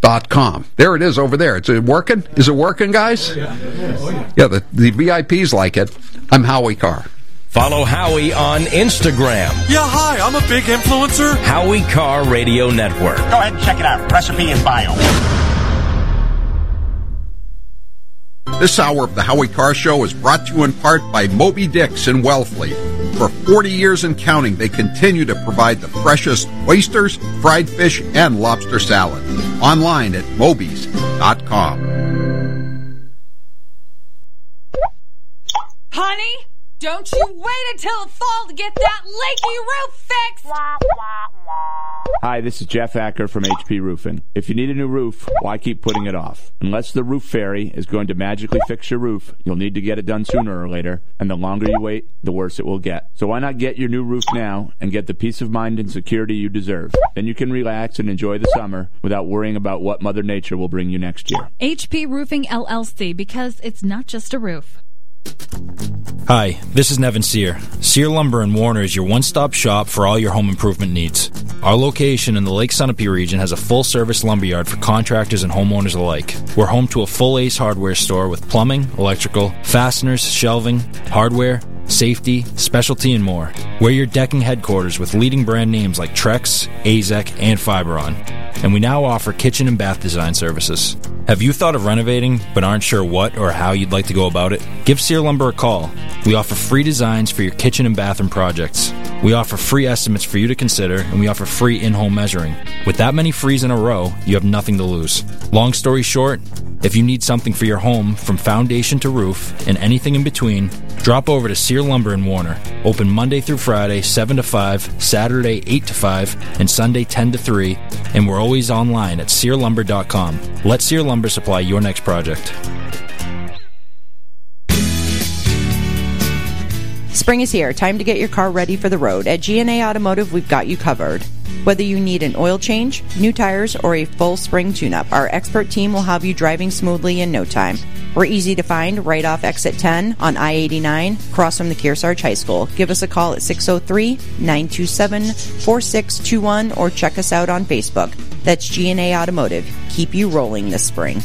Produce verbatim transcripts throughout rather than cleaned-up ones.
Dot com. There it is over there. It's working? Is it working, guys? Oh, yeah. Oh, yeah. Yeah, the, the V I Ps like it. I'm Howie Carr. Follow Howie on Instagram. Yeah, hi, I'm a big influencer. Howie Carr Radio Network. Go ahead and check it out. Recipe in bio. This hour of the Howie Carr Show is brought to you in part by Moby Dick's in Wellfleet. For forty years and counting, they continue to provide the freshest oysters, fried fish, and lobster salad. Online at mobies dot com. Honey, don't you wait until the fall to get that leaky roof fixed! Hi, this is Jeff Acker from H P Roofing. If you need a new roof, why keep putting it off? Unless the roof fairy is going to magically fix your roof, you'll need to get it done sooner or later, and the longer you wait, the worse it will get. So why not get your new roof now and get the peace of mind and security you deserve? Then you can relax and enjoy the summer without worrying about what Mother Nature will bring you next year. H P Roofing L L C, because it's not just a roof. Hi, this is Nevin Sear. Sear Lumber in Warner is your one-stop shop for all your home improvement needs. Our location in the Lake Sunapee region has a full-service lumberyard for contractors and homeowners alike. We're home to a full Ace Hardware store with plumbing, electrical, fasteners, shelving, hardware, safety, specialty, and more. We're your decking headquarters with leading brand names like Trex, A Z E C, and Fiberon. And we now offer kitchen and bath design services. Have you thought of renovating but aren't sure what or how you'd like to go about it? Give Sear Lumber a call. We offer free designs for your kitchen and bathroom projects. We offer free estimates for you to consider, and we offer free in-home measuring. With that many frees in a row, you have nothing to lose. Long story short, if you need something for your home from foundation to roof and anything in between, drop over to Sear Lumber in Warner. Open Monday through Friday, seven to five, Saturday, eight to five, and Sunday, ten to three, and we're always online at sear lumber dot com. Let Sear Lumber supply your next project. Spring is here. Time to get your car ready for the road. At G and A Automotive, we've got you covered. Whether you need an oil change, new tires, or a full spring tune-up, our expert team will have you driving smoothly in no time. We're easy to find right off exit ten on I eighty-nine, across from the Kearsarge High School. Give us a call at six oh three, nine two seven, four six two one or check us out on Facebook. That's G and A Automotive. Keep you rolling this spring.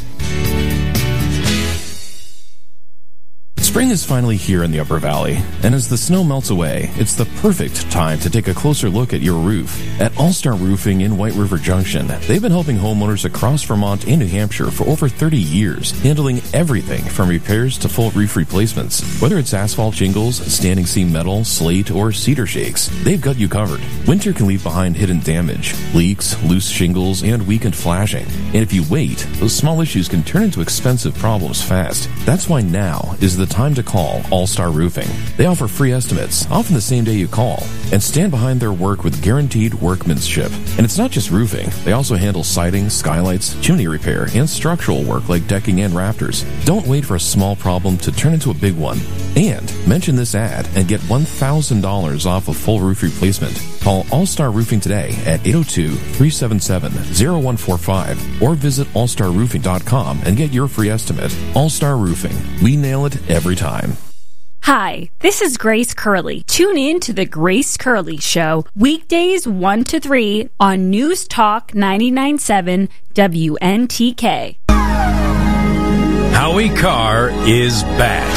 Spring is finally here in the Upper Valley, and as the snow melts away, it's the perfect time to take a closer look at your roof. At All-Star Roofing in White River Junction, they've been helping homeowners across Vermont and New Hampshire for over thirty years, handling everything from repairs to full roof replacements. Whether it's asphalt shingles, standing seam metal, slate, or cedar shakes, they've got you covered. Winter can leave behind hidden damage, leaks, loose shingles, and weakened flashing. And if you wait, those small issues can turn into expensive problems fast. That's why now is the time to call All-Star Roofing. They offer free estimates, often the same day you call, and stand behind their work with guaranteed workmanship. And it's not just roofing. They also handle siding, skylights, chimney repair, and structural work like decking and rafters. Don't wait for a small problem to turn into a big one. And mention this ad and get one thousand dollars off a full roof replacement. Call All-Star Roofing today at eight oh two, three seven seven, oh one four five or visit all star roofing dot com and get your free estimate. All-Star Roofing. We nail it every time. Hi, this is Grace Curley. Tune in to The Grace Curley Show, weekdays one to three on News Talk ninety-nine point seven W N T K. Howie Carr is back.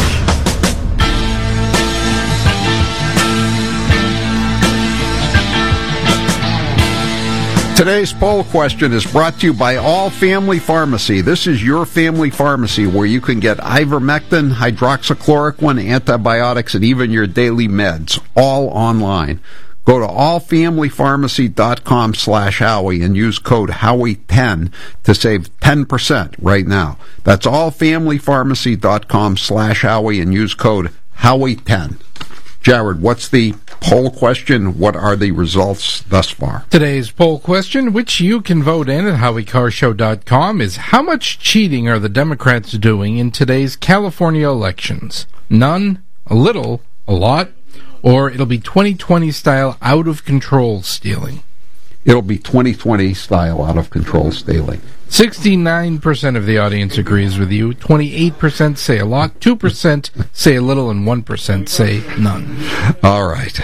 Today's poll question is brought to you by All Family Pharmacy. This is your family pharmacy where you can get ivermectin, hydroxychloroquine, antibiotics, and even your daily meds, all online. Go to all family pharmacy dot com slash Howie and use code Howie ten to save ten percent right now. That's all family pharmacy dot com slash Howie and use code Howie ten. Jared, what's the poll question? What are the results thus far? Today's poll question, which you can vote in at howie carr show dot com, is how much cheating are the Democrats doing in today's California elections? None, a little, a lot, or it'll be twenty twenty style out-of-control stealing? It'll be twenty twenty style out-of-control stealing. sixty-nine percent of the audience agrees with you. twenty-eight percent say a lot, two percent say a little, and one percent say none. All right.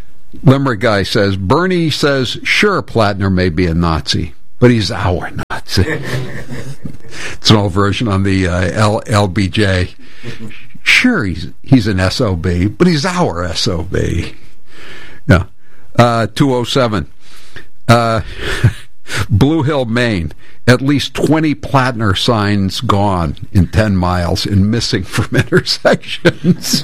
Limerick guy says, Bernie says, sure, Platner may be a Nazi, but he's our Nazi. It's, it's an old version on the uh, L, LBJ. Sure, he's he's an S O B, but he's our S O B. Yeah. Uh, two oh seven. Uh, Blue Hill, Maine. At least twenty Plattner signs gone in ten miles and missing from intersections.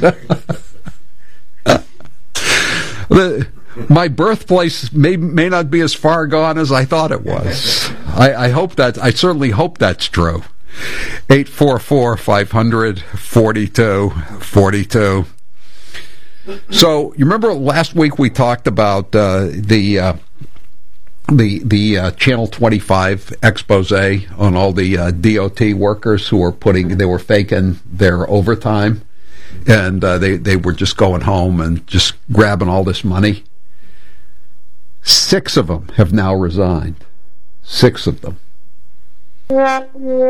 the, my birthplace may may not be as far gone as I thought it was. I, I hope that I certainly hope that's true. eight four four, five hundred, forty-two forty-two. So you remember last week we talked about uh, the. Uh, the the uh, Channel twenty-five expose on all the uh, D O T workers who were putting they were faking their overtime, and uh, they they were just going home and just grabbing all this money. Six of them have now resigned. Six of them. I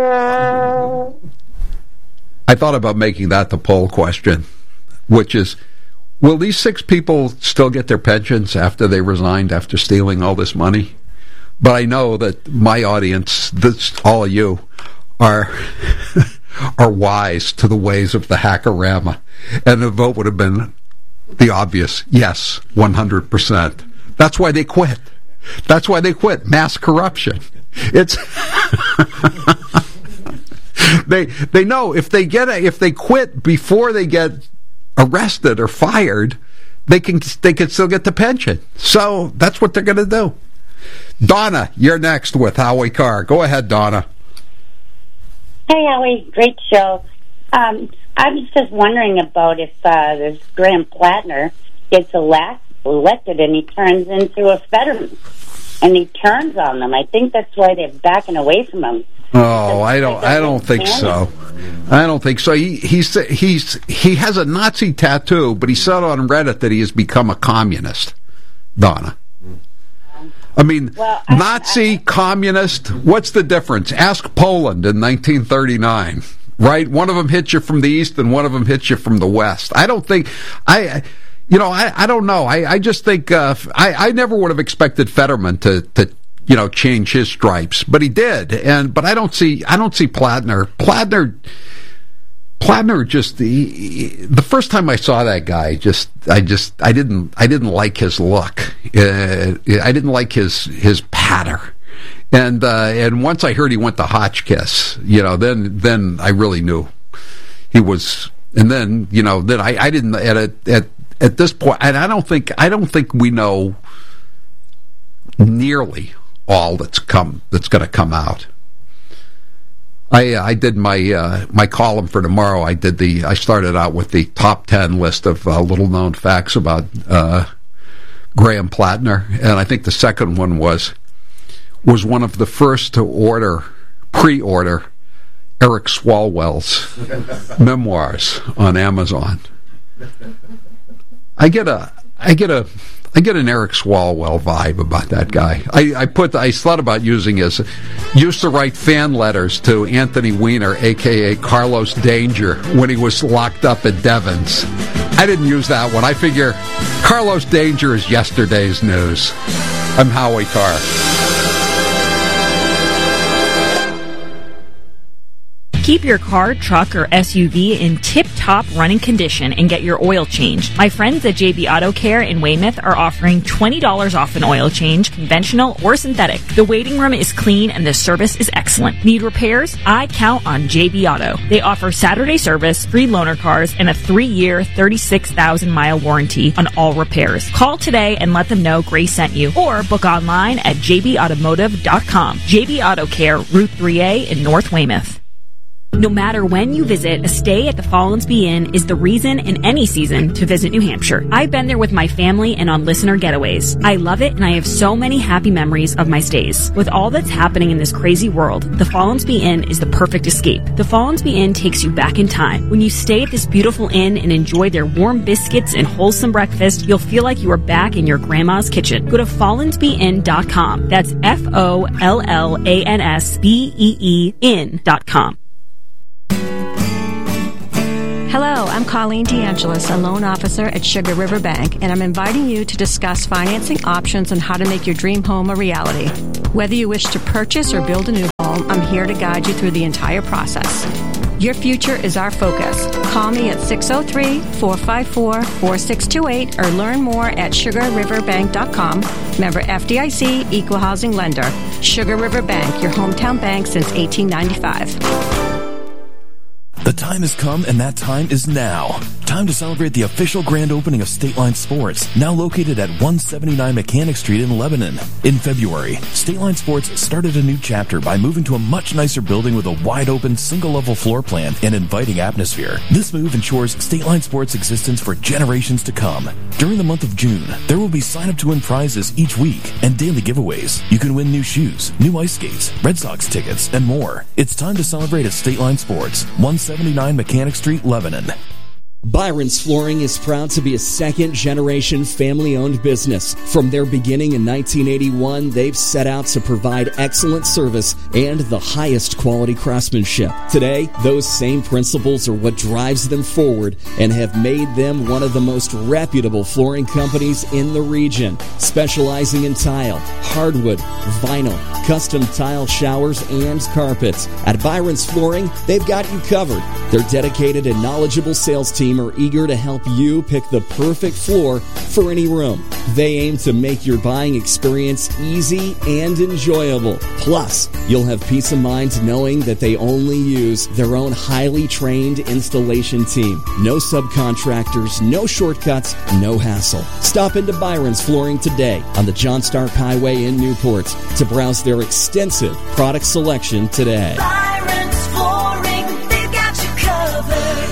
thought about making that the poll question, which is, will these six people still get their pensions after they resigned, after stealing all this money? But I know that my audience, this, all of you, are are wise to the ways of the hackerama. And the vote would have been the obvious, yes, one hundred percent. That's why they quit. That's why they quit. Mass corruption. It's... they they know if they get a, if they quit before they get arrested or fired, they can they can still get the pension. So that's what they're going to do. Donna, you're next with Howie Carr. Go ahead, Donna. Hey, Howie, great show. Um, I was just wondering about if uh, this Graham Plattner gets elect, elected and he turns into a Fetterman, and he turns on them. I think that's why they're backing away from him. Oh, I don't. I don't think so. I don't think so. He he's he's he has a Nazi tattoo, but he said on Reddit that he has become a communist. Donna, I mean, well, I, Nazi, I, communist. What's the difference? Ask Poland in nineteen thirty-nine. Right? One of them hits you from the east, and one of them hits you from the west. I don't think. I. You know, I. I don't know. I. I just think. Uh, I. I never would have expected Fetterman to. to you know, change his stripes, but he did, and but I don't see, I don't see Plattner. Plattner, Plattner just the the first time I saw that guy, just I just I didn't I didn't like his look. Uh, I didn't like his his patter, and uh, and once I heard he went to Hotchkiss, you know, then then I really knew he was. And then you know, then I, I didn't at a, at at this point, and I don't think I don't think we know nearly all that's come that's going to come out. I uh, I did my uh, my column for tomorrow. I did the I started out with the top ten list of uh, little known facts about uh, Graham Plattner, and I think the second one was was one of the first to order pre-order Eric Swalwell's memoirs on Amazon. I get a I get a I get an Eric Swalwell vibe about that guy. I, I put I thought about using his used to write fan letters to Anthony Weiner, aka Carlos Danger, when he was locked up at Devon's. I didn't use that one. I figure Carlos Danger is yesterday's news. I'm Howie Carr. Keep your car, truck, or S U V in tip-top running condition and get your oil changed. My friends at J B Auto Care in Weymouth are offering twenty dollars off an oil change, conventional or synthetic. The waiting room is clean and the service is excellent. Need repairs? I count on J B Auto. They offer Saturday service, free loaner cars, and a three-year, thirty-six thousand mile warranty on all repairs. Call today and let them know Grace sent you, or book online at j b automotive dot com. J B Auto Care, Route three A in North Weymouth. No matter when you visit, a stay at the Follansbee Inn is the reason in any season to visit New Hampshire. I've been there with my family and on listener getaways. I love it, and I have so many happy memories of my stays. With all that's happening in this crazy world, the Follansbee Inn is the perfect escape. The Follansbee Inn takes you back in time. When you stay at this beautiful inn and enjoy their warm biscuits and wholesome breakfast, you'll feel like you are back in your grandma's kitchen. Go to follansbee inn dot com. That's F O L L A N S B E E inn dot com. Hello, I'm Colleen DeAngelis, a loan officer at Sugar River Bank, and I'm inviting you to discuss financing options and how to make your dream home a reality. Whether you wish to purchase or build a new home, home, I'm here to guide you through the entire process. Your future is our focus. Call me at six oh three, four five four, four six two eight or learn more at sugar river bank dot com. Member F D I C, Equal Housing Lender. Sugar River Bank, your hometown bank since eighteen ninety-five. The time has come, and that time is now. Time to celebrate the official grand opening of State Line Sports, now located at one seventy-nine Mechanic Street in Lebanon. In February, State Line Sports started a new chapter by moving to a much nicer building with a wide-open, single-level floor plan and inviting atmosphere. This move ensures State Line Sports' existence for generations to come. During the month of June, there will be sign-up-to-win prizes each week and daily giveaways. You can win new shoes, new ice skates, Red Sox tickets, and more. It's time to celebrate at State Line Sports, one seventy-nine Mechanic Street, Lebanon. Byron's Flooring is proud to be a second-generation family-owned business. From their beginning in nineteen eighty-one, they've set out to provide excellent service and the highest quality craftsmanship. Today, those same principles are what drives them forward and have made them one of the most reputable flooring companies in the region, specializing in tile, hardwood, vinyl, custom tile showers, and carpets. At Byron's Flooring, they've got you covered. Their dedicated and knowledgeable sales team are eager to help you pick the perfect floor for any room. They aim to make your buying experience easy and enjoyable. Plus, you'll have peace of mind knowing that they only use their own highly trained installation team. No subcontractors, no shortcuts, no hassle. Stop into Byron's Flooring today on the John Stark Highway in Newport to browse their extensive product selection today. Byron's Flooring, they've got you covered.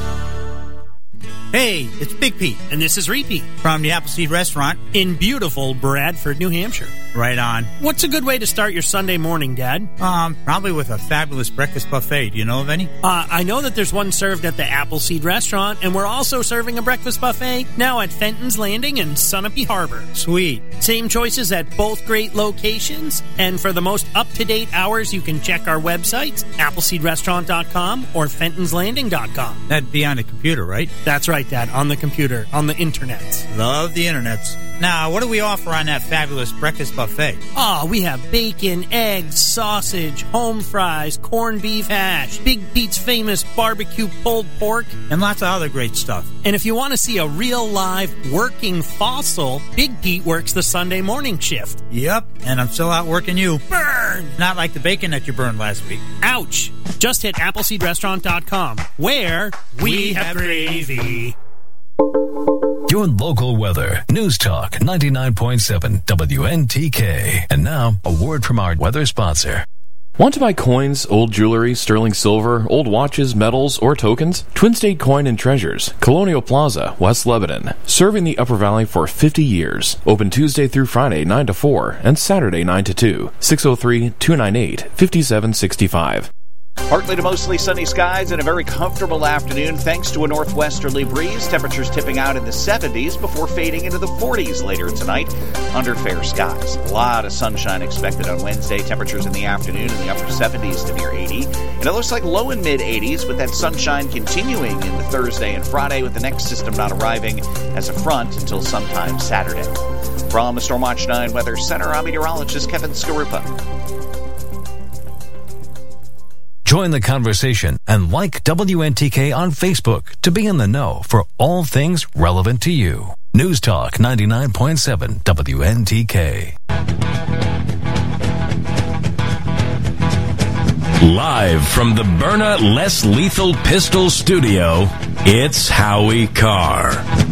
Hey, it's Big Pete, and this is Repeat from the Appleseed Restaurant in beautiful Bradford, New Hampshire. Right on. What's a good way to start your Sunday morning, Dad? Um, probably with a fabulous breakfast buffet. Do you know of any? Uh, I know that there's one served at the Appleseed Restaurant, and we're also serving a breakfast buffet now at Fenton's Landing and Sunapee Harbor. Sweet. Same choices at both great locations, and for the most up-to-date hours, you can check our websites, appleseed restaurant dot com or fentons landing dot com. That'd be on the computer, right? That's right, Dad, on the computer, on the internet. Love the internets. Now, what do we offer on that fabulous breakfast buffet? Oh, we have bacon, eggs, sausage, home fries, corned beef hash, Big Pete's famous barbecue pulled pork, and lots of other great stuff. And if you want to see a real live working fossil, Big Pete works the Sunday morning shift. Yep, and I'm still out working you. Burn! Not like the bacon that you burned last week. Ouch! Just hit appleseed restaurant dot com, where we, we have gravy. Your local weather. News Talk ninety-nine point seven W N T K. And now, a word from our weather sponsor. Want to buy coins, old jewelry, sterling silver, old watches, medals, or tokens? Twin State Coin and Treasures, Colonial Plaza, West Lebanon. Serving the Upper Valley for fifty years. Open Tuesday through Friday, nine to four, and Saturday, nine to two. six oh three, two nine eight, five seven six five. Partly to mostly sunny skies and a very comfortable afternoon thanks to a northwesterly breeze. Temperatures tipping out in the seventies before fading into the forties later tonight under fair skies. A lot of sunshine expected on Wednesday. Temperatures in the afternoon in the upper seventies to near eighty. And it looks like low and mid-eighties with that sunshine continuing into Thursday and Friday with the next system not arriving as a front until sometime Saturday. From the Stormwatch nine Weather Center, I'm meteorologist Kevin Skarupa. Join the conversation and like W N T K on Facebook to be in the know for all things relevant to you. News Talk ninety-nine point seven W N T K. Live from the Byrna Less Lethal Pistol Studio, it's Howie Carr.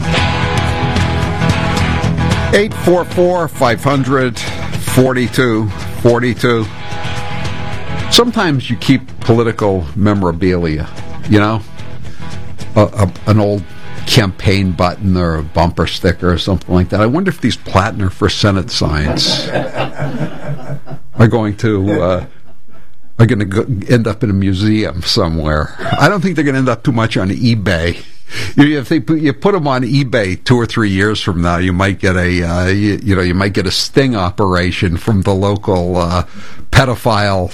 eight four four, five hundred, forty-two forty-two. Sometimes you keep political memorabilia, you know, a, a, an old campaign button or a bumper sticker or something like that. I wonder if these Plattner for Senate signs are going to uh, are going to go, end up in a museum somewhere. I don't think they're going to end up too much on eBay. If they put, you put them on eBay two or three years from now, you might get a uh, you, you know you might get a sting operation from the local uh, pedophile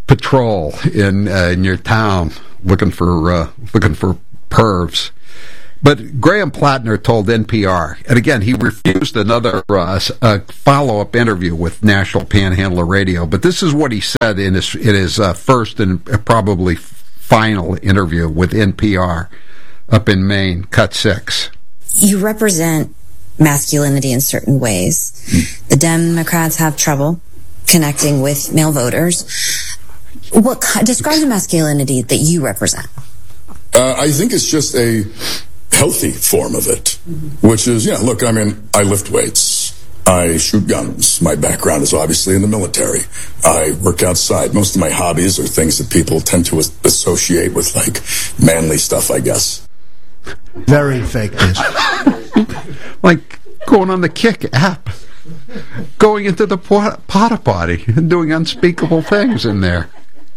patrol in uh, in your town looking for uh, looking for pervs. But Graham Plattner told N P R, and again, he refused another uh, uh, follow-up interview with National Panhandler Radio, but this is what he said in his, in his uh, first and probably final interview with N P R up in Maine, cut six. You represent masculinity in certain ways. Mm. The Democrats have trouble connecting with male voters. What describe the masculinity that you represent? Uh, I think it's just a healthy form of it, which is, yeah, look, I mean, I lift weights. I shoot guns. My background is obviously in the military. I work outside. Most of my hobbies are things that people tend to associate with, like, manly stuff, I guess. Very fake news. Like going on the Kick app, going into the porta potty and doing unspeakable things in there.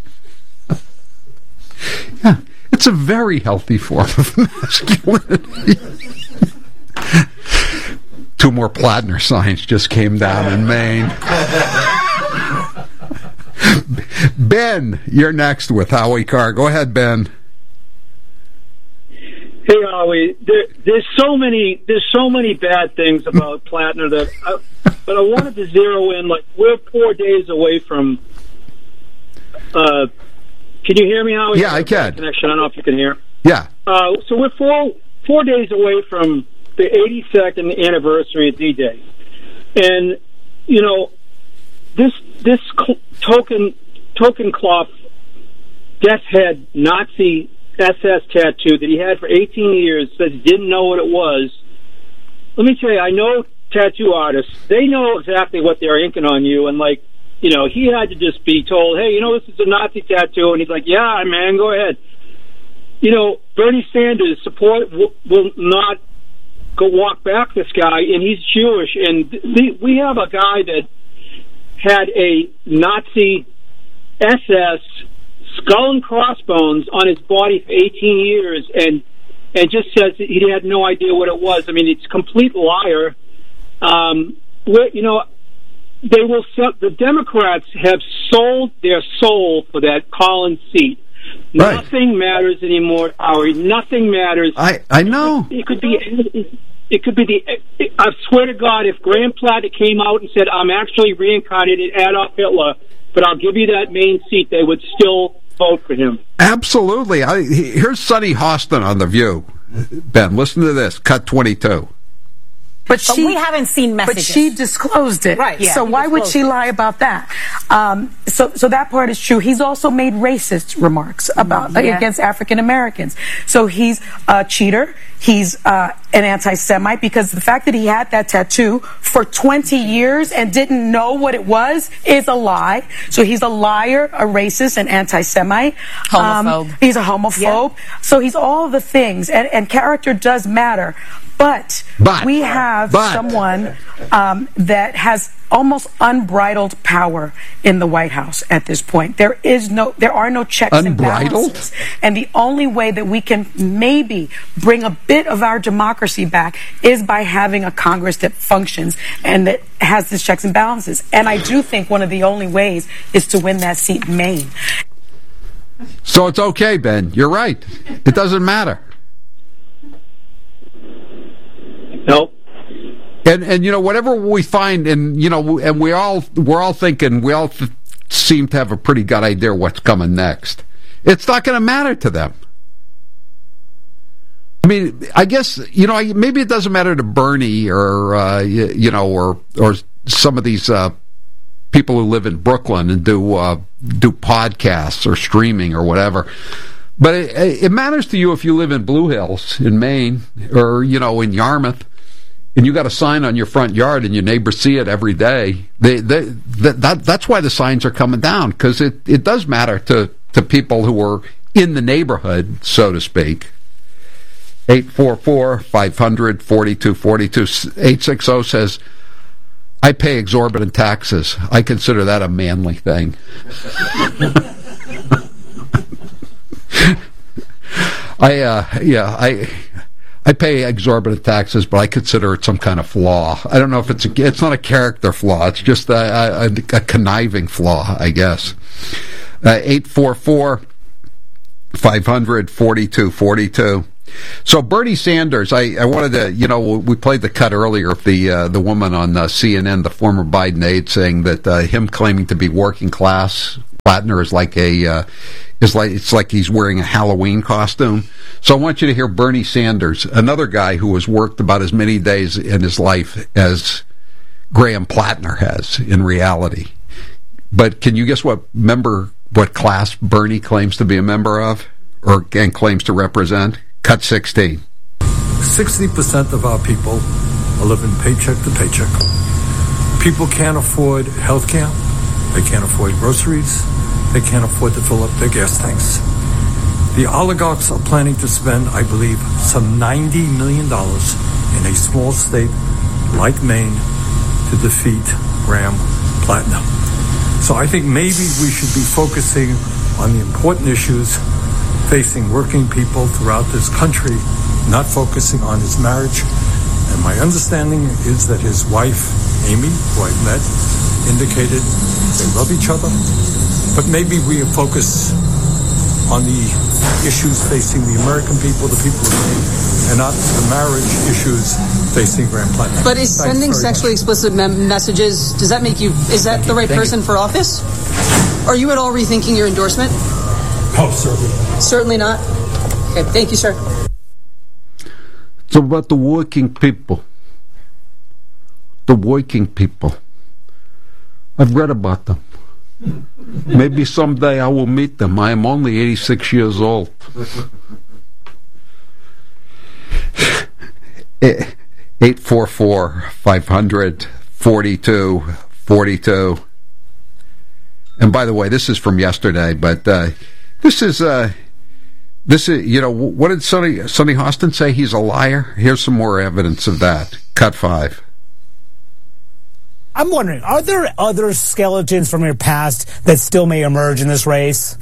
Yeah, it's a very healthy form of masculinity. Two more Plattner signs just came down in Maine. Ben, you're next with Howie Carr. Go ahead, Ben. Hey, Howie. There, there's so many. There's so many bad things about Plattner that, I, but I wanted to zero in. Like, we're four days away from. Uh, can you hear me, Howie? Yeah, I can. Connection. I don't know if you can hear. Yeah. Uh, so we're four four days away from the eighty-second anniversary of D-Day, and you know, this this cl- token token cloth death head Nazi S S tattoo that he had for eighteen years, says he didn't know what it was. Let me tell you, I know tattoo artists. They know exactly what they're inking on you, and like, you know, he had to just be told, hey, you know, this is a Nazi tattoo, and he's like, yeah, man, go ahead. You know, Bernie Sanders support w- will not go walk back this guy, and he's Jewish, and th- we have a guy that had a Nazi S S skull and crossbones on his body for eighteen years, and and just says that he had no idea what it was. I mean, it's a complete liar. Um, you know, they will. The Democrats have sold their soul for that Collins seat. Right. Nothing matters anymore, Howard. Nothing matters. I I know. It could be. It could be the. I swear to God, if Graham Platt came out and said, "I'm actually reincarnated Adolf Hitler, but I'll give you that Maine seat," they would still vote for him. Absolutely. I, here's Sonny Hostin on The View. Ben, listen to this. Cut twenty-two. But, she, but we haven't seen messages. But she disclosed it. Right. Yeah, so why would she lie about that? Um, so, so that part is true. He's also made racist remarks about yeah. against African Americans. So he's a cheater. He's uh, an anti-Semite, because the fact that he had that tattoo for twenty years and didn't know what it was is a lie. So he's a liar, a racist, an anti-Semite. Homophobe. Um, he's a homophobe. Yeah. So he's all the things, and, and character does matter. But, but we have but. someone um, that has almost unbridled power in the White House at this point. There is no, there are no checks unbridled? and balances, and the only way that we can maybe bring a bit of our democracy back is by having a Congress that functions and that has these checks and balances. And I do think one of the only ways is to win that seat in Maine. So it's okay, Ben. You're right. It doesn't matter. Nope. And and you know, whatever we find, and you know, and we all we're all thinking, we all th- seem to have a pretty good idea what's coming next. It's not going to matter to them. I mean, I guess, you know, maybe it doesn't matter to Bernie or uh, you, you know, or or some of these uh, people who live in Brooklyn and do uh, do podcasts or streaming or whatever. But it, it matters to you if you live in Blue Hills in Maine, or you know, in Yarmouth, and you got a sign on your front yard and your neighbors see it every day. They, they, that, that, that's why the signs are coming down, because it, it does matter to, to people who are in the neighborhood, so to speak. eight four four, five hundred, forty-two forty-two. eight six zero says, I pay exorbitant taxes. I consider that a manly thing. I, uh, yeah, I... I pay exorbitant taxes, but I consider it some kind of flaw. I don't know if it's a, it's not a character flaw. It's just a, a, a conniving flaw, I guess. Uh, eight four four, five hundred, forty-two forty-two. So Bernie Sanders, I, I wanted to, you know, we played the cut earlier of the uh, the woman on uh, C N N, the former Biden aide, saying that uh, him claiming to be working class, Plattner is like a uh, is like it's like he's wearing a Halloween costume. So I want you to hear Bernie Sanders, another guy who has worked about as many days in his life as Graham Plattner has in reality. But can you guess what member, what class Bernie claims to be a member of, or and claims to represent? Cut sixteen. sixty percent of our people are living paycheck to paycheck. People can't afford health care. They can't afford groceries. They can't afford to fill up their gas tanks. The oligarchs are planning to spend, I believe, some ninety million dollars in a small state like Maine to defeat Graham Plattner. So I think maybe we should be focusing on the important issues facing working people throughout this country, not focusing on his marriage. And my understanding is that his wife, Amy, who I've met, indicated they love each other. But maybe we focus on the issues facing the American people, the people of Maine, and not the marriage issues facing Graham Plattner. But is Thanks sending very sexually much. explicit mem- messages, does that make you, is that Thank the you. right Thank person you. for office? Are you at all rethinking your endorsement? Oh, certainly. Certainly not. Okay, thank you, sir. It's about the working people. The working people. I've read about them. Maybe someday I will meet them. I am only eighty-six years old. eight four four, five hundred, forty-two forty-two. And by the way, this is from yesterday, but uh, this is, uh, this is, you know, what did Sonny, Sonny Hostin say? He's a liar? Here's some more evidence of that. Cut five. I'm wondering, are there other skeletons from your past that still may emerge in this race?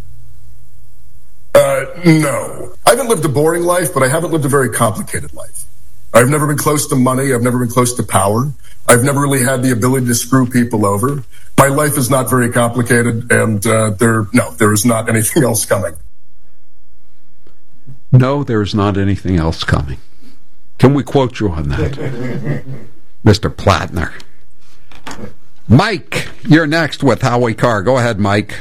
Uh, no. I haven't lived a boring life, but I haven't lived a very complicated life. I've never been close to money. I've never been close to power. I've never really had the ability to screw people over. My life is not very complicated, and uh, there, no, there is not anything else coming. No, there is not anything else coming. Can we quote you on that, Mister Plattner? Mike, you're next with Howie Carr. Go ahead, Mike.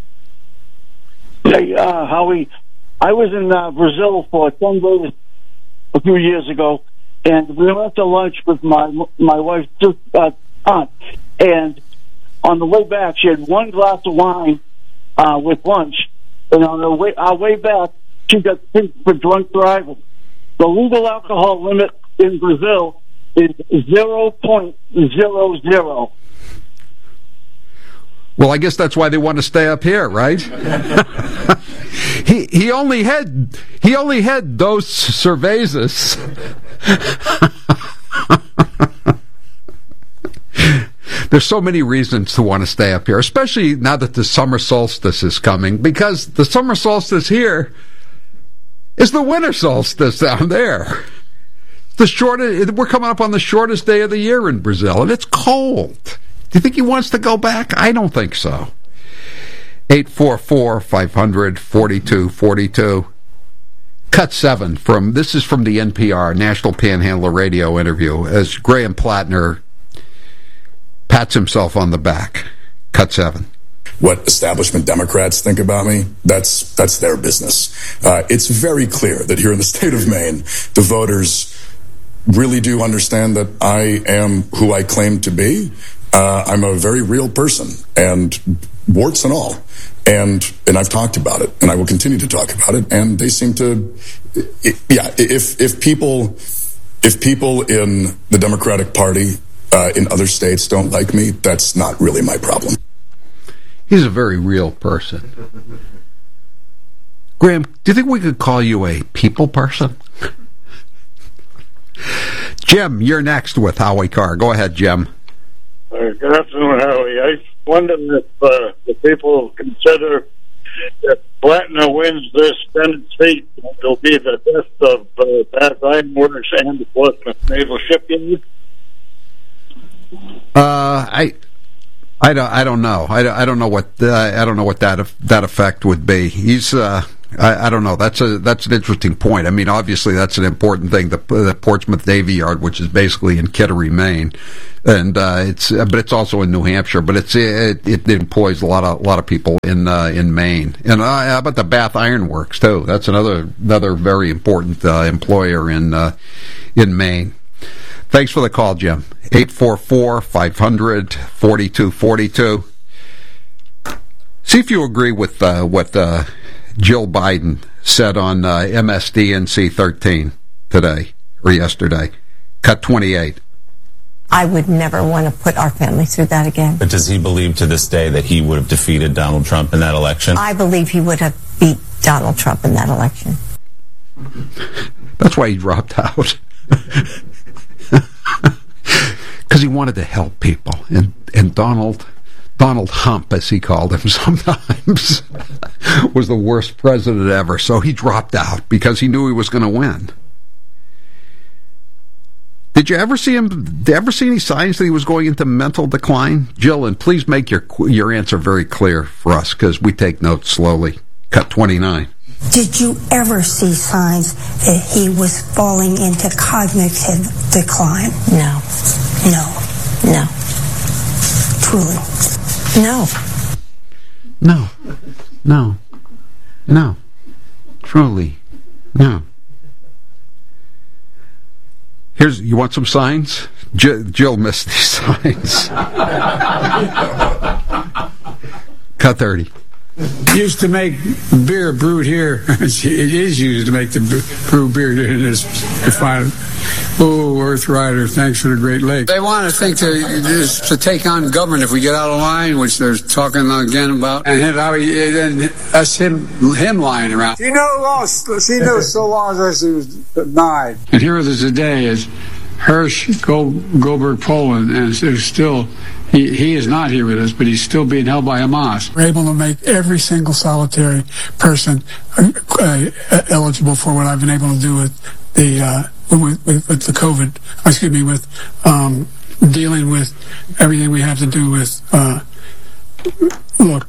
Hey, uh, Howie, I was in uh, Brazil for ten days a few years ago, and we went to lunch with my my wife's uh, aunt. And on the way back, she had one glass of wine uh, with lunch, and on the way our way back, she got picked for drunk driving. The legal alcohol limit in Brazil is zero point zero zero. Well, I guess that's why they want to stay up here, right? he he only had he only had dos cervezas. There's so many reasons to want to stay up here, especially now that the summer solstice is coming, because the summer solstice here is the winter solstice down there. The shortest, we're coming up on the shortest day of the year in Brazil, and it's cold. Do you think he wants to go back? I don't think so. eight four four, five hundred, forty-two forty-two. Cut seven from, this is from the N P R, National Panhandler Radio interview, as Graham Plattner pats himself on the back. Cut seven. What establishment Democrats think about me, that's that's their business. Uh, it's very clear that here in the state of Maine, the voters really do understand that I am who I claim to be. Uh, I'm a very real person, and warts and all. And and I've talked about it, and I will continue to talk about it. And they seem to, it, yeah. If if people if people in the Democratic Party uh, in other states don't like me, that's not really my problem. He's a very real person. Graham, do you think we could call you a people person? Jim, you're next with Howie Carr. Go ahead, Jim. Uh, good afternoon, Howie. I wonder if uh, the people consider if Plattner wins this Senate seat, it'll be the death of uh, Bath Iron Works and the Portsmouth Naval Shipyard. Uh, I, I don't, I don't know. I, I don't know what uh, I don't know what that that effect would be. He's uh, I, I don't know. That's a that's an interesting point. I mean, obviously, that's an important thing. The, the Portsmouth Navy Yard, which is basically in Kittery, Maine, and uh, it's but it's also in New Hampshire. But it's it, it employs a lot of a lot of people in uh, in Maine. And uh, how about the Bath Iron Works too? That's another another very important uh, employer in uh, in Maine. Thanks for the call, Jim. eight four four, five hundred, forty-two forty-two. See if you agree with uh, what uh, Jill Biden said on uh, M S D N C thirteen today, or yesterday. Cut twenty-eight. I would never want to put our family through that again. But does he believe to this day that he would have defeated Donald Trump in that election? I believe he would have beat Donald Trump in that election. That's why he dropped out. Because he wanted to help people. And, and Donald... Donald Hump, as he called him sometimes, was the worst president ever. So he dropped out because he knew he was going to win. Did you ever see him? Did you ever see any signs that he was going into mental decline? Jill, and please make your your answer very clear for us because we take notes slowly. Cut twenty-nine. Did you ever see signs that he was falling into cognitive decline? No. No. No. Truly. No. No. No. No. Truly. No. Here's, you want some signs? J- Jill missed these signs. Cut thirty. Used to make beer brewed here. It is used to make the brew beer in this refinery. Oh, Earth Rider, thanks for the Great Lake. They want to think to, to take on government if we get out of line, which they're talking again about. And then that's him, him lying around. She knows, she knows so long as she was denied. And here with us today is Hersh Goldberg Poland, and there's still... He, he is not here with us, but he's still being held by Hamas. We're able to make every single solitary person uh, uh, eligible for what I've been able to do with the uh, with, with, with the COVID. Excuse me, with um, dealing with everything we have to do with. Uh, look,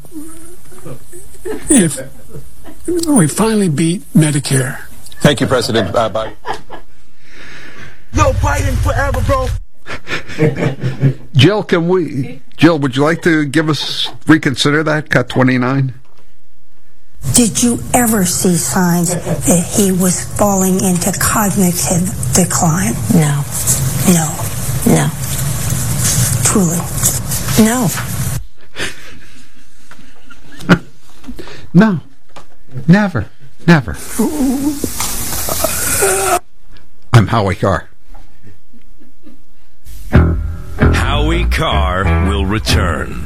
if we finally beat Medicare. Thank you, President uh, Biden. Yo, Biden forever, bro. Jill, can we? Jill, would you like to give us reconsider that? Cut twenty-nine. Did you ever see signs that he was falling into cognitive decline? No. No. No. Truly. No. No. Never. Never. I'm Howie Carr. Howie Carr will return.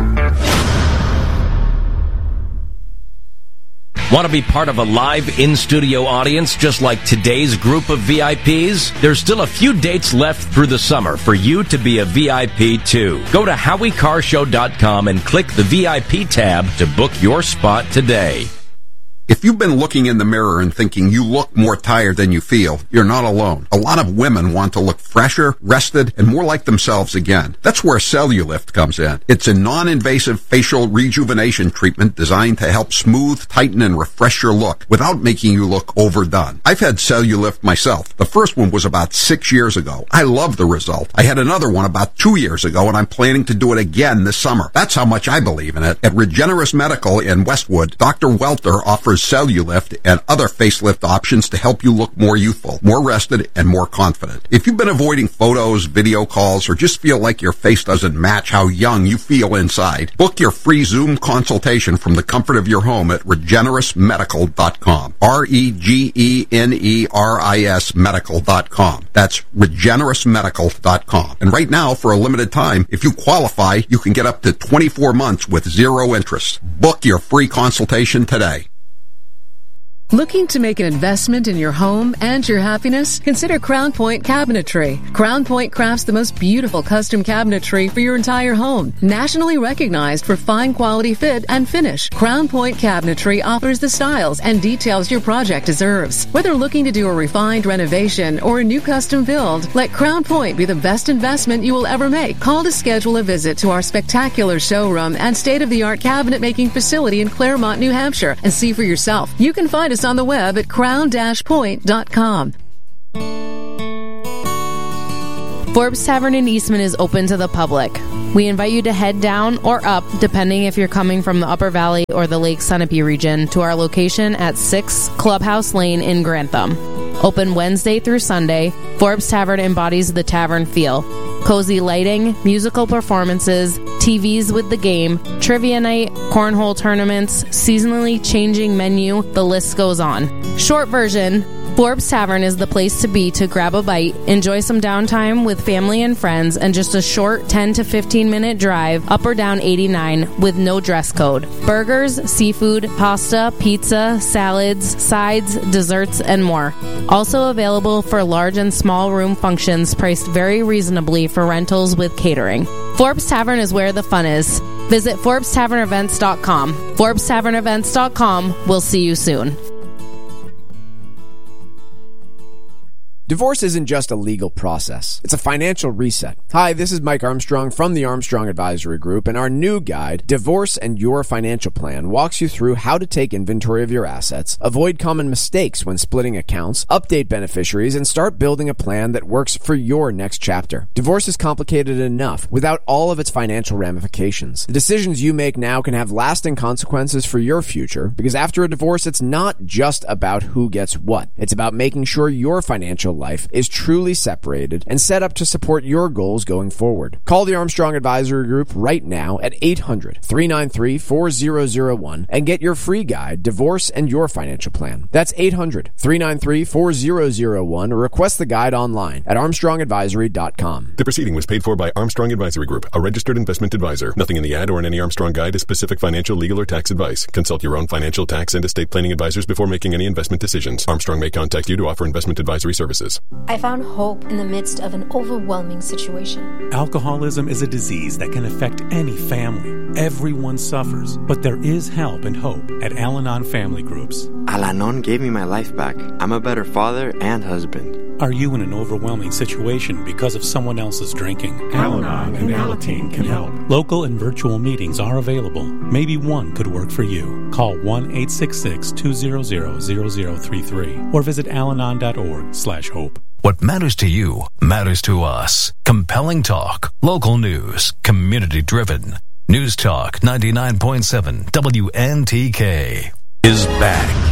Want to be part of a live in-studio audience just like today's group of V I Ps? There's still a few dates left through the summer for you to be a V I P too. Go to howie carr show dot com and click the V I P tab to book your spot today. If you've been looking in the mirror and thinking you look more tired than you feel, you're not alone. A lot of women want to look fresher, rested, and more like themselves again. That's where Cellulift comes in. It's a non-invasive facial rejuvenation treatment designed to help smooth, tighten, and refresh your look without making you look overdone. I've had Cellulift myself. The first one was about six years ago. I love the result. I had another one about two years ago, and I'm planning to do it again this summer. That's how much I believe in it. At Regenerous Medical in Westwood, Doctor Welter offers Cellulift and other facelift options to help you look more youthful, more rested, and more confident. If you've been avoiding photos, video calls, or just feel like your face doesn't match how young you feel inside, book your free Zoom consultation from the comfort of your home at regenerous medical dot com. R E G E N E R I S medical dot com. That's regenerous medical dot com. And right now, for a limited time, if you qualify, you can get up to twenty-four months with zero interest. Book your free consultation today. Looking to make an investment in your home and your happiness? Consider Crown Point Cabinetry. Crown Point crafts the most beautiful custom cabinetry for your entire home. Nationally recognized for fine quality fit and finish, Crown Point Cabinetry offers the styles and details your project deserves. Whether looking to do a refined renovation or a new custom build, let Crown Point be the best investment you will ever make. Call to schedule a visit to our spectacular showroom and state-of-the-art cabinet making facility in Claremont, New Hampshire, and see for yourself. You can find us on the web at crown dash point dot com. Forbes Tavern in Eastman is open to the public. We invite you to head down or up, depending if you're coming from the Upper Valley or the Lake Sunapee region, to our location at six Clubhouse Lane in Grantham. Open Wednesday through Sunday, Forbes Tavern embodies the tavern feel. Cozy lighting, musical performances, T Vs with the game, trivia night, cornhole tournaments, seasonally changing menu, the list goes on. Short version, Forbes Tavern is the place to be to grab a bite, enjoy some downtime with family and friends, and just a short ten to fifteen minute drive up or down eighty-nine with no dress code. Burgers, seafood, pasta, pizza, salads, sides, desserts, and more. Also available for large and small room functions priced very reasonably for rentals with catering. Forbes Tavern is where the fun is. Visit Forbes Tavern Events dot com. Forbes Tavern Events dot com. We'll see you soon. Divorce isn't just a legal process. It's a financial reset. Hi, this is Mike Armstrong from the Armstrong Advisory Group, and our new guide, Divorce and Your Financial Plan, walks you through how to take inventory of your assets, avoid common mistakes when splitting accounts, update beneficiaries, and start building a plan that works for your next chapter. Divorce is complicated enough without all of its financial ramifications. The decisions you make now can have lasting consequences for your future, because after a divorce, it's not just about who gets what. It's about making sure your financial life is truly separated and set up to support your goals going forward. Call the Armstrong Advisory Group right now at eight hundred, three nine three, four zero zero one and get your free guide, Divorce and Your Financial Plan. That's eight hundred, three nine three, four zero zero one or request the guide online at armstrong advisory dot com. The proceeding was paid for by Armstrong Advisory Group, a registered investment advisor. Nothing in the ad or in any Armstrong guide is specific financial, legal, or tax advice. Consult your own financial, tax, and estate planning advisors before making any investment decisions. Armstrong may contact you to offer investment advisory services. I found hope in the midst of an overwhelming situation. Alcoholism is a disease that can affect any family. Everyone suffers, but there is help and hope at Al-Anon Family Groups. Al-Anon gave me my life back. I'm a better father and husband. Are you in an overwhelming situation because of someone else's drinking? Al-Anon and Alateen can help. Local and virtual meetings are available. Maybe one could work for you. Call one eight six six, two zero zero, zero zero three three or visit alanon dot org slash hope. What matters to you matters to us. Compelling talk, local news, community driven. News Talk ninety-nine point seven W N T K is back.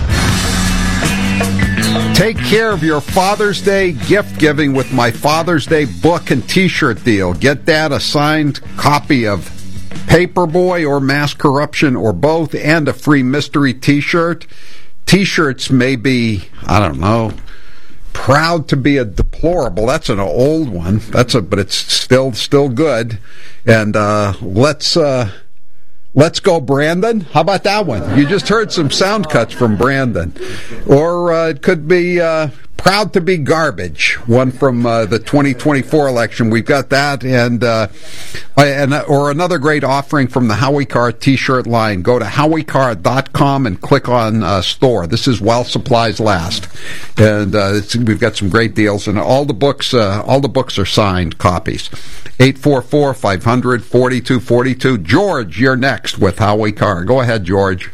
Take care of your Father's Day gift giving with my Father's Day book and t-shirt deal. Get that, a signed copy of Paperboy or Mass Corruption or both, and a free mystery t-shirt. T-shirts may be, I don't know, Proud to be a Deplorable. That's an old one. That's a, but it's still still good. And uh, let's uh, let's go, Brandon. How about that one? You just heard some sound cuts from Brandon. Or uh, it could be uh, Proud to be Garbage. One from uh, the twenty twenty-four election. We've got that, and uh, and or another great offering from the Howie Carr T-shirt line. Go to howie carr dot com and click on uh, store. This is while supplies last, and uh, it's, we've got some great deals. And all the books, uh, all the books are signed copies. eight four four, five hundred, forty-two forty-two. George, you're next with Howie Carr. Go ahead, George.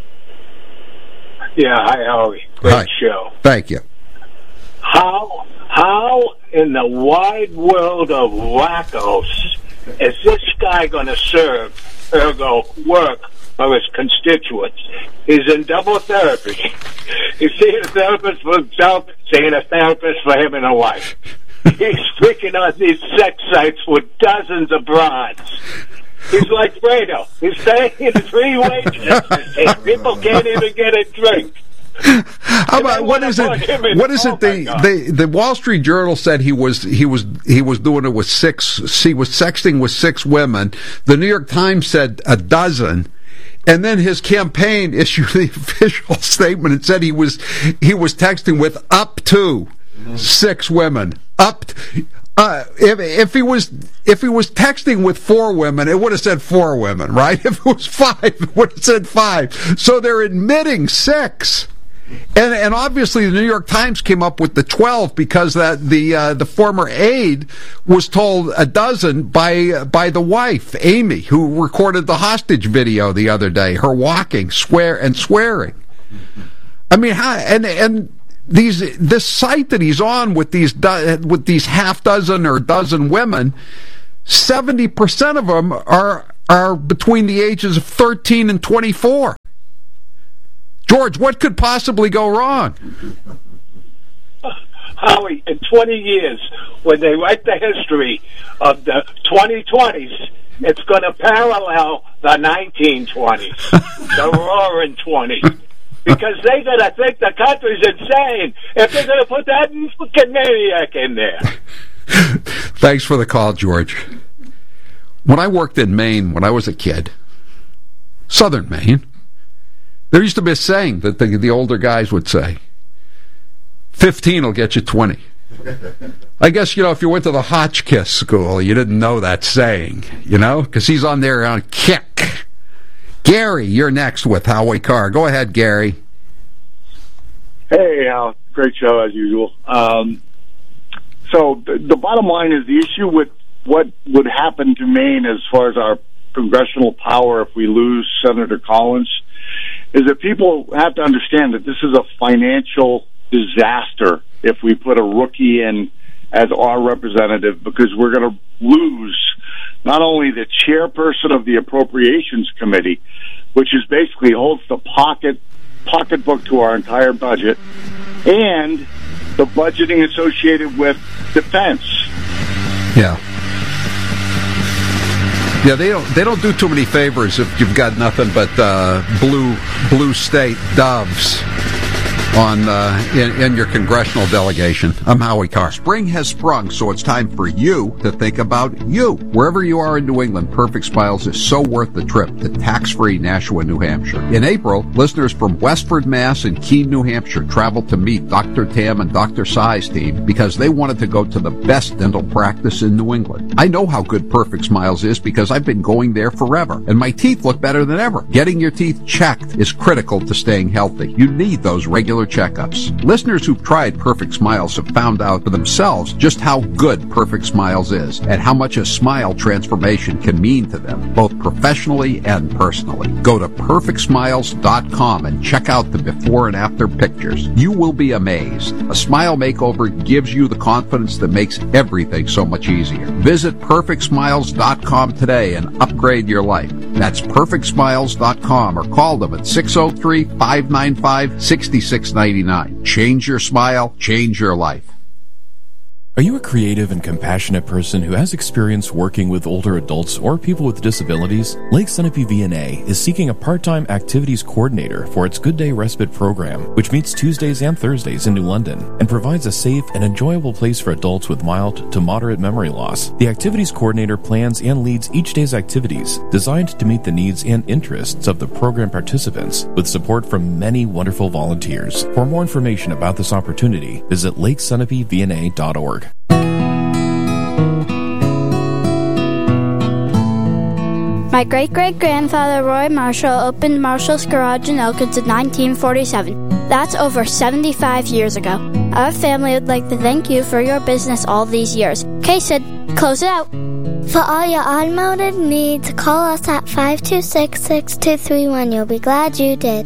Yeah, hi, Howie. Great hi. show. Thank you. How how in the wide world of wackos is this guy going to serve, ergo work, for his constituents? He's in double therapy. He's seeing a therapist for himself, seeing a therapist for him and a wife. He's freaking on these sex sites with dozens of broads. He's like Fredo. He's paying three wages, and people can't even get a drink. How about what is it? What is it? The, the the Wall Street Journal said he was he was he was doing it with six. He was sexting with six women. The New York Times said a dozen, And then his campaign issued the official statement and said he was he was texting with up to six women. Up to, uh, if if he was if he was texting with four women, it would have said four women, right? If it was five, it would have said five. So they're admitting six. And, and obviously, the New York Times came up with the twelve because that the uh, the former aide was told a dozen by by the wife, Amy, who recorded the hostage video the other day. Her walking, swear and swearing. I mean, how, and and these this site that he's on with these with these half dozen or dozen women, seventy percent of them are are between the ages of thirteen and twenty-four. George, what could possibly go wrong? Howie, in twenty years, when they write the history of the twenty twenties, it's going to parallel the nineteen twenties, the roaring twenties. Because they're going to think the country's insane if they're going to put that fucking maniac in there. Thanks for the call, George. When I worked in Maine when I was a kid, southern Maine, there used to be a saying that the, the older guys would say, fifteen will get you twenty. I guess, you know, if you went to the Hotchkiss school, you didn't know that saying, you know, because he's on there on kick. Gary, you're next with Howie Carr. Go ahead, Gary. Hey, Al. Great show, as usual. Um, so the, the bottom line is the issue with what would happen to Maine as far as our congressional power if we lose Senator Collins is that people have to understand that this is a financial disaster if we put a rookie in as our representative, because we're going to lose not only the chairperson of the Appropriations Committee, which is basically holds the pocket pocketbook to our entire budget, and the budgeting associated with defense. Yeah. Yeah, they don't they don't do too many favors if you've got nothing but uh, blue blue state doves on uh, in, in your congressional delegation. I'm Howie Carr. Spring has sprung, so it's time for you to think about you. Wherever you are in New England, Perfect Smiles is so worth the trip to tax-free Nashua, New Hampshire. In April, listeners from Westford, Mass. and Keene, New Hampshire traveled to meet Doctor Tam and Doctor Sai's team because they wanted to go to the best dental practice in New England. I know how good Perfect Smiles is because I've been going there forever, and my teeth look better than ever. Getting your teeth checked is critical to staying healthy. You need those regular checkups. Listeners who've tried Perfect Smiles have found out for themselves just how good Perfect Smiles is and how much a smile transformation can mean to them, both professionally and personally. Go to perfect smiles dot com and check out the before and after pictures. You will be amazed. A smile makeover gives you the confidence that makes everything so much easier. Visit perfect smiles dot com today and upgrade your life. That's perfect smiles dot com or call them at six oh three, five nine five, six six nine nine. Change your smile, change your life. Are you a creative and compassionate person who has experience working with older adults or people with disabilities? Lake Sunapee V N A is seeking a part-time activities coordinator for its Good Day Respite program, which meets Tuesdays and Thursdays in New London and provides a safe and enjoyable place for adults with mild to moderate memory loss. The activities coordinator plans and leads each day's activities designed to meet the needs and interests of the program participants with support from many wonderful volunteers. For more information about this opportunity, visit lake sunapee v n a dot org. My great-great-grandfather Roy Marshall opened Marshall's Garage in Elkins in nineteen forty-seven. That's over seventy-five years ago. Our family would like to thank you for your business all these years. Okay, Sid, close it out. For all your automotive needs, call us at five two six, six two three one. You'll be glad you did.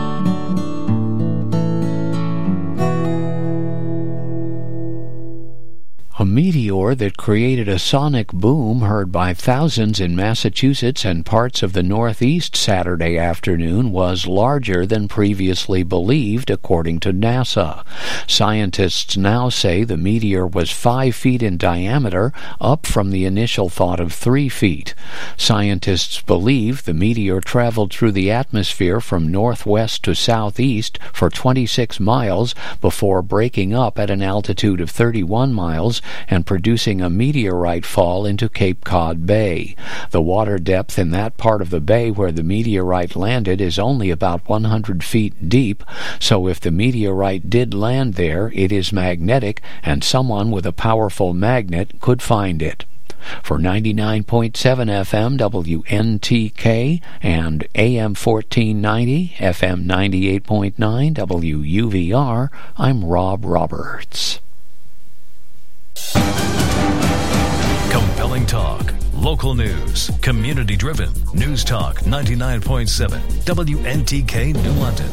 A meteor that created a sonic boom heard by thousands in Massachusetts and parts of the Northeast Saturday afternoon was larger than previously believed, according to NASA. Scientists now say the meteor was five feet in diameter, up from the initial thought of three feet. Scientists believe the meteor traveled through the atmosphere from northwest to southeast for twenty-six miles before breaking up at an altitude of thirty-one miles and producing a meteorite fall into Cape Cod Bay. The water depth in that part of the bay where the meteorite landed is only about one hundred feet deep, so if the meteorite did land there, it is magnetic, and someone with a powerful magnet could find it. For ninety-nine point seven F M W N T K and A M fourteen ninety, F M ninety-eight point nine W U V R, I'm Rob Roberts. Compelling talk, local news, community-driven. News Talk ninety-nine point seven W N T K New London.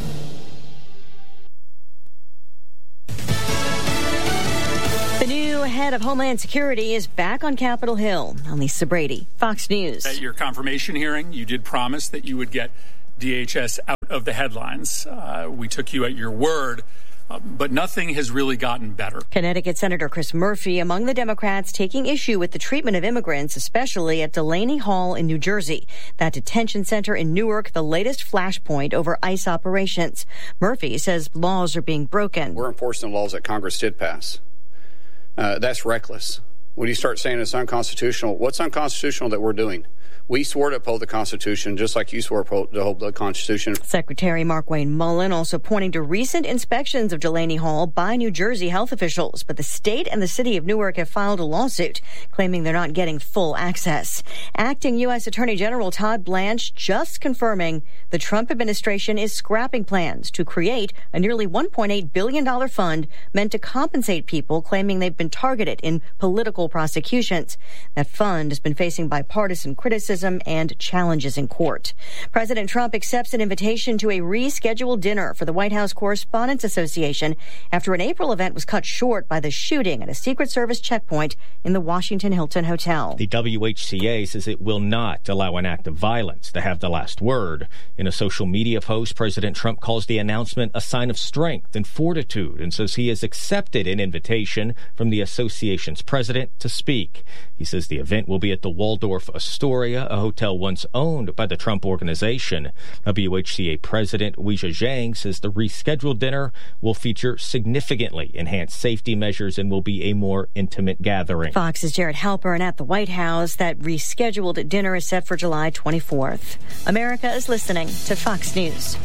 The new head of Homeland Security is back on Capitol Hill. I'm Lisa Brady, Fox News. At your confirmation hearing, you did promise that you would get D H S out of the headlines. Uh, we took you at your word, uh, but nothing has really gotten better. Connecticut Senator Chris Murphy among the Democrats taking issue with the treatment of immigrants, especially at Delaney Hall in New Jersey. That detention center in Newark, the latest flashpoint over ICE operations. Murphy says laws are being broken. We're enforcing the laws that Congress did pass. Uh, that's reckless. When you start saying it's unconstitutional, what's unconstitutional that we're doing? We swore to uphold the Constitution, just like you swore to uphold the Constitution. Secretary Markwayne Mullin also pointing to recent inspections of Delaney Hall by New Jersey health officials. But the state and the city of Newark have filed a lawsuit claiming they're not getting full access. Acting U S Attorney General Todd Blanche just confirming the Trump administration is scrapping plans to create a nearly one point eight billion dollars fund meant to compensate people claiming they've been targeted in political prosecutions. That fund has been facing bipartisan criticism and challenges in court. President Trump accepts an invitation to a rescheduled dinner for the White House Correspondents Association after an April event was cut short by the shooting at a Secret Service checkpoint in the Washington Hilton Hotel. The W H C A says it will not allow an act of violence to have the last word. In a social media post, President Trump calls the announcement a sign of strength and fortitude and says he has accepted an invitation from the association's president to speak. He says the event will be at the Waldorf Astoria, a hotel once owned by the Trump Organization. W H C A President Weijia Zhang says the rescheduled dinner will feature significantly enhanced safety measures and will be a more intimate gathering. Fox's Jared Halpern at the White House. That rescheduled dinner is set for July twenty-fourth. America is listening to Fox News.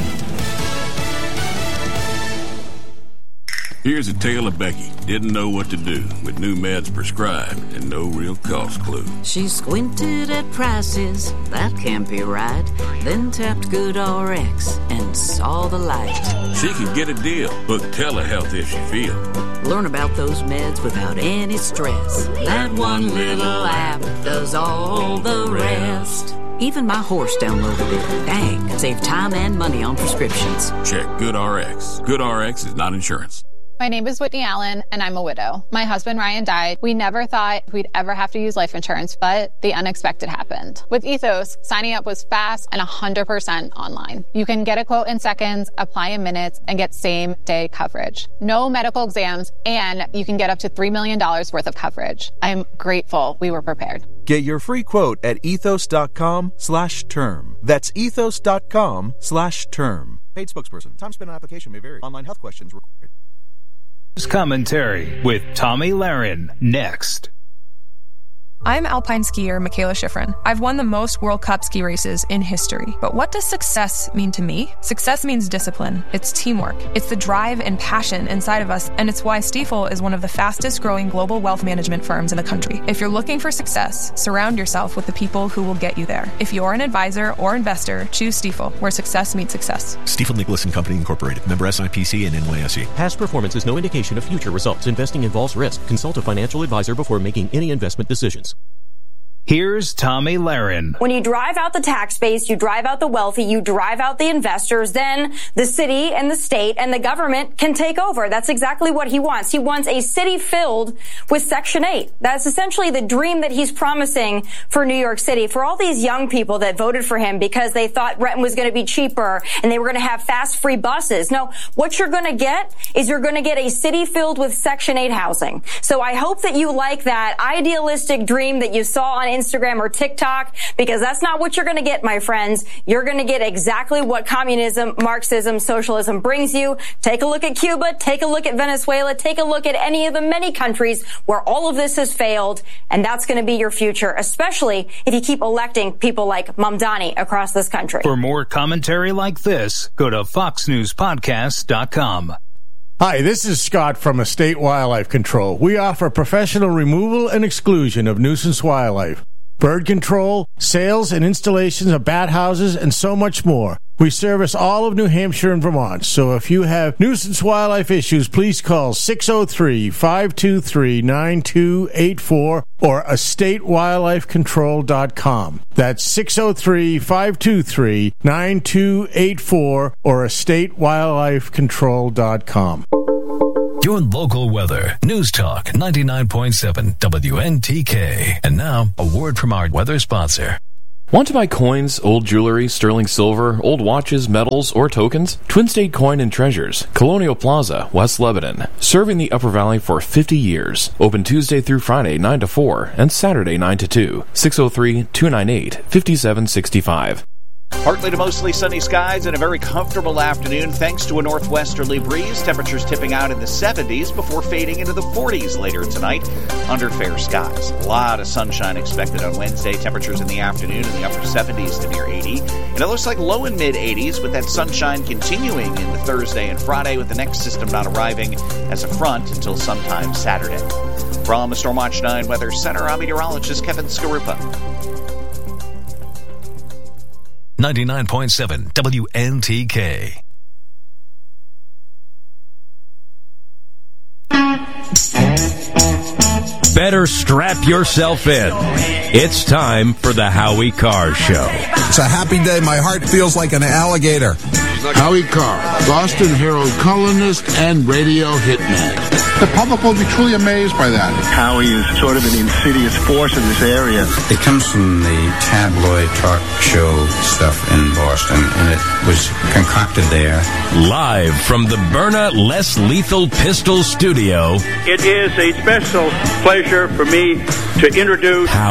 Here's a tale of Becky. Didn't know what to do with new meds prescribed and no real cost clue. She squinted at prices, that can't be right. Then tapped GoodRx and saw the light. She could get a deal. Book telehealth if she feel. Learn about those meds without any stress. That one little app does all the rest. Even my horse downloaded it. Dang, save time and money on prescriptions. Check GoodRx. GoodRx is not insurance. My name is Whitney Allen, and I'm a widow. My husband, Ryan, died. We never thought we'd ever have to use life insurance, but the unexpected happened. With Ethos, signing up was fast and one hundred percent online. You can get a quote in seconds, apply in minutes, and get same-day coverage. No medical exams, and you can get up to three million dollars worth of coverage. I'm grateful we were prepared. Get your free quote at ethos.com slash term. That's ethos.com slash term. Paid spokesperson. Time spent on application may vary. Online health questions required. Commentary with Tommy Lahren next. I'm alpine skier Michaela Schifrin. I've won the most World Cup ski races in history. But what does success mean to me? Success means discipline. It's teamwork. It's the drive and passion inside of us, and it's why Stifel is one of the fastest growing global wealth management firms in the country. If you're looking for success, surround yourself with the people who will get you there. If you're an advisor or investor, choose Stifel, where success meets success. Stifel Nicholas and Company Incorporated. Member S I P C and N Y S E. Past performance is no indication of future results. Investing involves risk. Consult a financial advisor before making any investment decisions. Here's Tommy Lahren. When you drive out the tax base, you drive out the wealthy, you drive out the investors, then the city and the state and the government can take over. That's exactly what he wants. He wants a city filled with Section eight. That's essentially the dream that he's promising for New York City, for all these young people that voted for him because they thought rent was going to be cheaper and they were going to have fast free buses. No, what you're going to get is you're going to get a city filled with Section eight housing. So I hope that you like that idealistic dream that you saw on Instagram or TikTok, because that's not what you're going to get, my friends. You're going to get exactly what communism, Marxism, socialism brings you. Take a look at Cuba. Take a look at Venezuela. Take a look at any of the many countries where all of this has failed, and that's going to be your future, especially if you keep electing people like Mamdani across this country. For more commentary like this, go to fox news podcast dot com. Hi, this is Scott from Estate Wildlife Control. We offer professional removal and exclusion of nuisance wildlife, bird control, sales and installations of bat houses, and so much more. We service all of New Hampshire and Vermont, so if you have nuisance wildlife issues, please call six oh three, five two three, nine two eight four or estate wildlife control dot com. That's six oh three, five two three, nine two eight four or estate wildlife control dot com. Your local weather. News Talk ninety-nine point seven W N T K. And now, a word from our weather sponsor. Want to buy coins, old jewelry, sterling silver, old watches, medals, or tokens? Twin State Coin and Treasures, Colonial Plaza, West Lebanon. Serving the Upper Valley for fifty years. Open Tuesday through Friday, nine to four, and Saturday, nine to two. six oh three, two nine eight, five seven six five. Partly to mostly sunny skies and a very comfortable afternoon thanks to a northwesterly breeze. Temperatures tipping out in the seventies before fading into the forties later tonight under fair skies. A lot of sunshine expected on Wednesday. Temperatures in the afternoon in the upper seventies to near eighty. And it looks like low and mid eighties with that sunshine continuing into Thursday and Friday with the next system not arriving as a front until sometime Saturday. From the Stormwatch nine Weather Center, I'm meteorologist Kevin Skarupa. ninety-nine point seven W N T K. Better strap yourself in. It's time for the Howie Carr Show. It's a happy day. My heart feels like an alligator. Howie Carr, Boston Herald columnist and radio hitman. The public will be truly amazed by that. Howie is sort of an insidious force in this area. It comes from the tabloid talk show stuff in Boston, and it was concocted there. Live from the Byrna Less Lethal Pistol Studio. It is a special pleasure for me to introduce